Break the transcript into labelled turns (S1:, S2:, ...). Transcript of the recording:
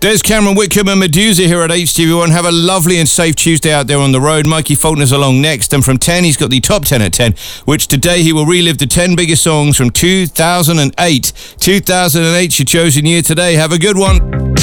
S1: There's Cameron Whitcomb and Medusa here at HTV1. Have a lovely and safe Tuesday out there on the road. Mikey Faulkner's along next, and from 10 he's got the top 10 at 10, which today he will relive the 10 biggest songs from 2008. 2008's your chosen year today. Have a good one.